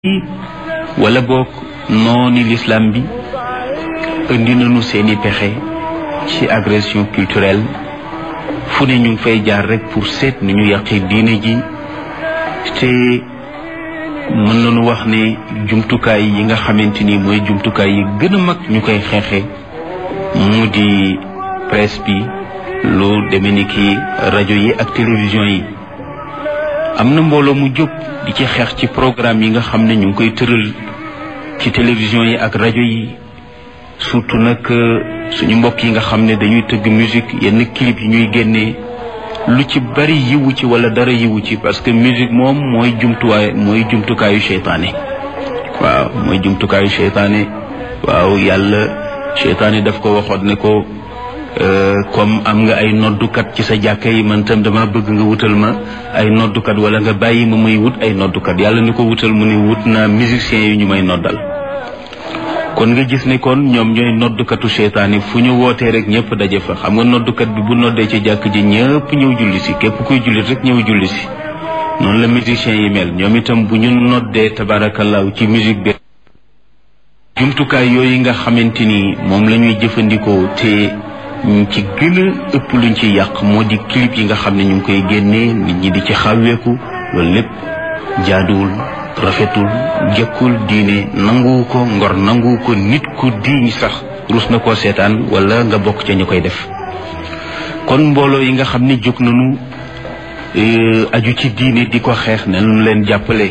wala boog nooni l'islam bi indi nañu seeni pexe ci agression culturelle fu ne ñu ngi fay jaar rek pour seet ni ñu yàqee diine ji te mën nañu wax ne jumtukaay yi nga xamante ni mooy jumtukaay yi gën a mag ñu koy xeexe mu di presse bi lu demee ni ki rajo yi ak télévision yi am na mbooloo mu jóg di ci xeex ci programme yi nga xam ne ñu ngi koy tëral ci télévision yi ak rajo yi surtout nag suñu mbokk yi nga xam ne dañuy tëgg musique yenn clip yi ñuy génnee lu ci bari yiwu ci wala dara yiwu ci parce que musique moom mooy jumtukaayu seytaane waaw mooy jumtukaayu seytaane waaw yàlla seytaane daf ko waxoon ne ko comme am nga ay noddukat ci sa jàkka yi man tam dama bëgg nga wutal ma ay noddukat wala nga bàyyi ma may wut ay noddukat yàlla ni ko wutal mu ne wut naa musiciens yi ñu may noddal kon nga gis ne kon ñoom ñooy noddukatu seytaane fu ñu wootee rek ñëpp daje fa xam nga noddukat bi bu noddee ci jàkk ji ñëpp ñëw julli si képp kuy jullit rek ñëw julli si noonu la musiciens yi mel ñoom itam bu ñu noddee tabaarakallaahu ci musique bi jumtukaay yooyu nga xamante ni moom la ñuy jëfandikoo te ci gën a ëpp luñ ci yàq moo di clip yi nga xam ne ñu ngi koy génnee nit ñi di ci xàwweeku loolu lépp jaaduwul rafetul jëkkul diine nanguwu ko ngor nanguwu ko nit ku diiñ sax rus na koo seetaan wala nga bokk ca ñu koy def kon mbooloo yi nga xam ne jóg nañu aju ci diine di ko xeex nanu leen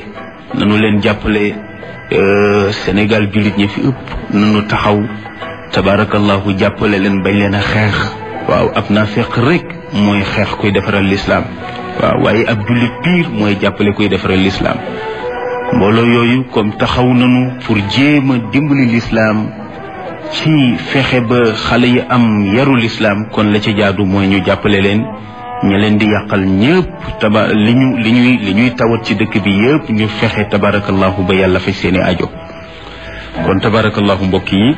jàppale Sénégal jullit ñi fi ëpp nanu taxaw tabarakallahu jàppale leen bañ leen a xeex waaw ab naafeq rek mooy xeex kuy defaral lislaam waaw waaye ab jullit piir mooy jàppale kuy defaral lislaam mbooloo yooyu comme taxaw nañu pour jéem a dimbali lislaam ci fexe ba xale yi am yaru lislaam kon la ci jaadu mooy ñu jàppale leen ña leen di yàqal ñëpp li ñuy tawat ci dëkk bi yëpp ñu fexe tabarakallahu ba yàlla fay seeni ajo kon tabarakallahu mbokk yi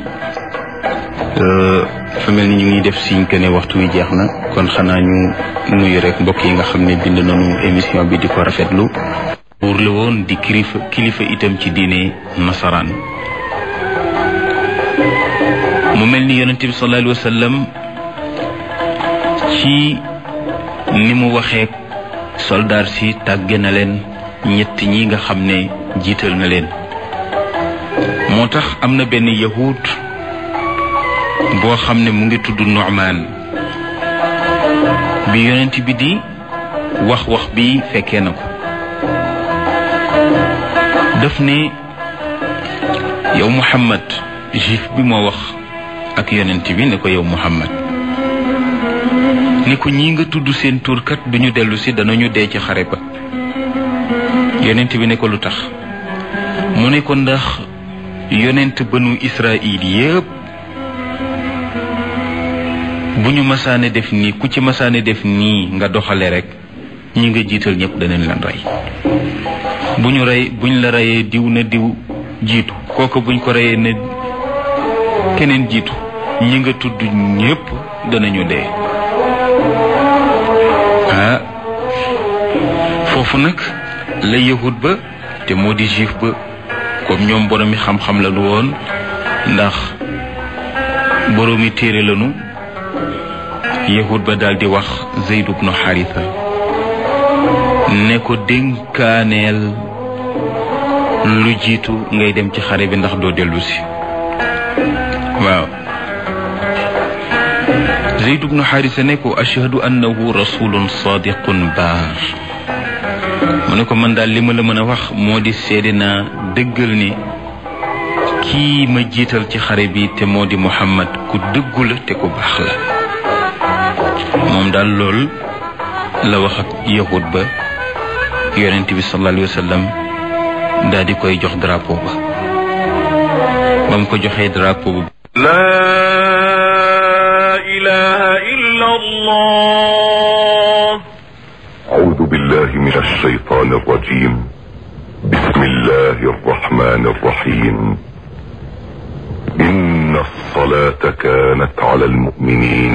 dafa mel ni ñu ngi def siñ que ne waxtu wi jeex na kon xanaa ñu nuyu rek mbokk yi nga xam ne bind nañu émission bi di ko rafetlu buur la woon di kilifa itam ci diine nasaraan mu mel ni yonente bi sallallahu alayhi wa sallam ci ni mu waxee soldaar si tàgge na leen ñett ñi nga xam ne jiital na leen moo tax am na benn yahud boo xam ne mu ngi tudd Nu'man bi yonent bi di wax bi fekkee na ko daf ne yow Muhammad juif bi moo wax ak yonent bi ne ko yow Muhammad ni ko ñi nga tudd seen turkat duñu dellu si danañu dee ci xare ba yonent bi ne ko lu tax mu ne ko ndax yonent banu Israil yépp bu ñu masaane def nii ku ci masaane def nii nga doxale rek ñi nga jiital ñëpp danañ leen rey buñ la reyee diw na diw jiitu kooku buñ ko reyee ne keneen jiitu ñi nga tudd ñëpp danañu dee foofu nag la yahud ba te moo di juif ba comme ñoom boroomi xam-xam la nu woon ndax boroomi téere lanu yahud ba daal di wax Zayd ibn Haritha ne ko dénkaaneel lu jiitu ngay dem ci xare bi ndax doo dellu si waaw Zayd ibn Haritha ne ko ashhadu annahu rasulun sadiqun baar mu ne ko man daal li ma la mën a wax moo di seede naa dëggal ni kii ma jiital ci xare bi te moo di Muhammad ku dëggu la te ku baax la moom daal lool la wax ak yahud ba yonent bi sallallahu alayhi wa sallam daal di koy jox drapeau ba mu ko joxee drapeau ba laa ilaha illa allah a'udhu billahi minash shaytanir rajim bismillahir rahmanir rahim inna as-salata kanat 'ala al-mu'minin